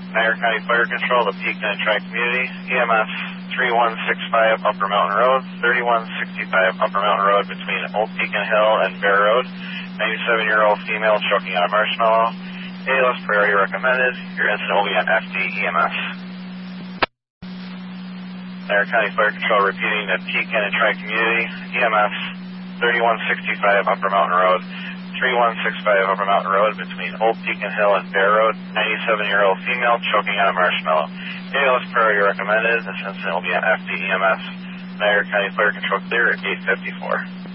Niagara County Fire Control, the Pekin and Tri-Community, EMS 3165 Upper Mountain Road, 3165 Upper Mountain Road between Old Pekin Hill and Bear Road. 97-year-old female choking on a marshmallow. ALS priority recommended. Your incident will be on FD EMS. Niagara County Fire Control repeating the Pekin and Tri-Community, EMS 3165 Upper Mountain Road, 3165 Upper Mountain Road between Old Pekin Hill and Bear Road. 97-year-old female choking on a marshmallow. ALS priority recommended. This incident will be on FD EMS. Niagara County Fire Control clear at 8:54.